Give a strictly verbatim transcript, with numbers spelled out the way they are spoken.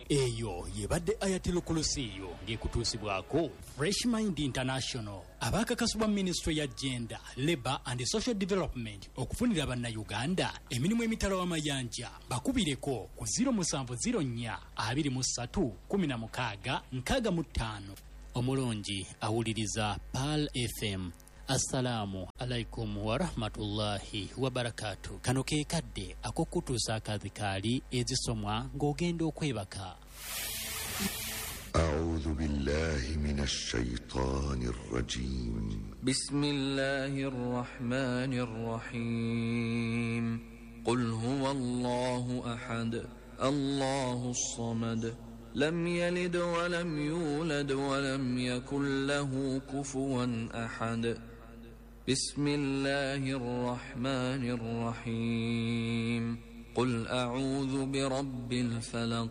eyo yebadde Ayatollah Kursiyo ng'ekutuusibwako Fresh Mind International abakakasibwa Ministry ya Gender, Labour and Social Development okufunira bannayuganda emirimu emitalo w'amayanja bakubireko ku zero seven zero four two three one six nkaaga mu ttaano. Omulungi awuliriza Pearl F M. Assalamu alaikum wa rahmatullahi wa barakatuh. Kano ke kadde akokutuusa akadhikaali ezisomwa ng'ogenda okwebaka. أعوذ بالله من الشيطان الرجيم. بسم الله الرحمن الرحيم. قل هو الله أحد الله الصمد لم يلد ولم يولد ولم يكن له كفوا أحد. بسم الله الرحمن الرحيم. قل أعوذ برب الفلق